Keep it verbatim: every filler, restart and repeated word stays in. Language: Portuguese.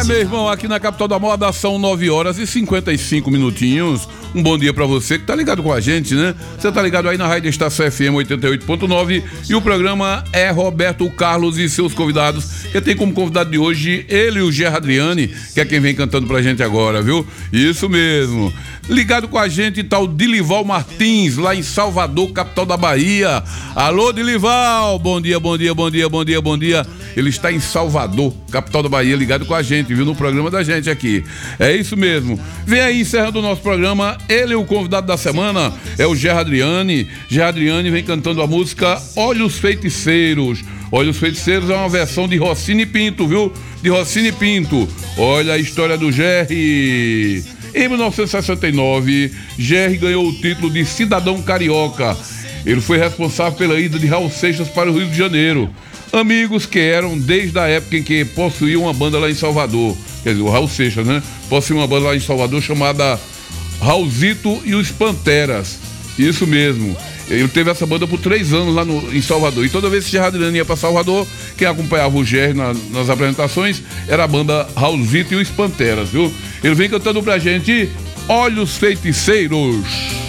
meu irmão, aqui na capital da moda são nove horas e cinquenta e cinco minutinhos. Um bom dia pra você que tá ligado com a gente, né? Você tá ligado aí na Rádio Estação F M oitenta e oito ponto nove e o programa é Roberto Carlos e seus convidados, que tem como convidado de hoje ele e o Gerard Adriani, que é quem vem cantando pra gente agora, viu? Isso mesmo. Ligado com a gente tá o Dilival Martins, lá em Salvador, capital da Bahia. Alô, Dilival! Bom dia, bom dia, bom dia, bom dia, bom dia. Ele está em Salvador, capital da Bahia, ligado com a gente, viu? No programa da gente aqui. É isso mesmo. Vem aí, encerrando o nosso programa, ele é o convidado da semana, é o Gerard Adriani. Gerard Adriani vem cantando a música Olhos Feiticeiros. Olhos Feiticeiros é uma versão de Rossini Pinto, viu? De Rossini Pinto. Olha a história do Gerry. Em mil novecentos e sessenta e nove, Gerry ganhou o título de cidadão carioca. Ele foi responsável pela ida de Raul Seixas para o Rio de Janeiro. Amigos que eram desde a época em que possuía uma banda lá em Salvador. Quer dizer, o Raul Seixas, né? Possuía uma banda lá em Salvador chamada Raulzito e os Panteras. Isso mesmo. Ele teve essa banda por três anos lá no, em Salvador. E toda vez que o Gerard Adriani ia para Salvador, quem acompanhava o Gerry na, nas apresentações era a banda Raulzito e os Panteras, viu? Ele vem cantando pra gente Olhos Feiticeiros.